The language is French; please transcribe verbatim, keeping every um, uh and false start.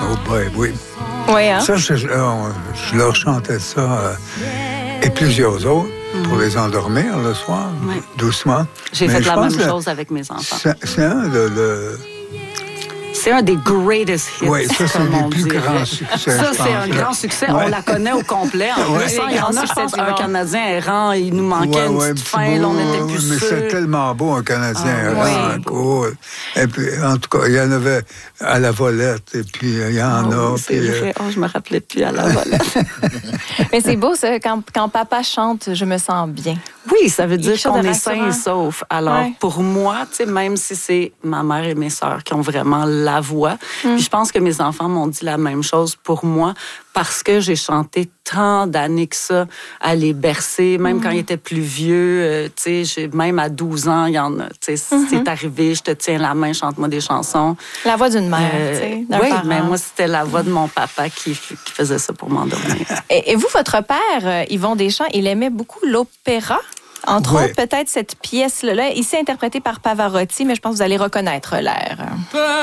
Oh boy, oui. Oui, hein? Ça, je, je, je leur chantais ça euh, et plusieurs autres mm. pour les endormir le soir, oui. doucement. J'ai Mais fait la même que chose avec mes enfants. C'est, c'est un de... Le, C'est un des greatest hits. Oui, ça, c'est les plus grands succès. Ça, c'est un grand succès. Ouais. On la connaît au complet. En ouais. plus, il y en a, je pense, un Canadien errant. Il nous manquait ouais, une petite ouais, fin. Là, on n'était plus mais sûrs. c'est tellement beau, un Canadien ah, errant. Oui. Cool. Et puis, en tout cas, il y en avait à la volette. Et puis, il y en oh, a. C'est puis, vrai. Oh, je me rappelais plus à la volette. Mais c'est beau, ça. Quand, quand papa chante, je me sens bien. Oui, ça veut dire qu'on est sain et sauf. Alors, ouais. pour moi, tu sais, même si c'est ma mère et mes sœurs qui ont vraiment la voix, mm. puis je pense que mes enfants m'ont dit la même chose pour moi parce que j'ai chanté tant d'années que ça à les bercer, même mm. quand ils étaient plus vieux, euh, tu sais, même à douze ans, il y en a, tu sais, mm-hmm. c'est arrivé, je te tiens la main, chante-moi des chansons. La voix d'une mère, euh, tu sais, d'un oui, parent. Mais moi, c'était la voix de mon papa qui, qui faisait ça pour m'endormir. Et, et vous, votre père, Yvon Deschamps, il aimait beaucoup l'opéra? Entre oui. autres, peut-être cette pièce-là, ici interprétée par Pavarotti, mais je pense que vous allez reconnaître l'air.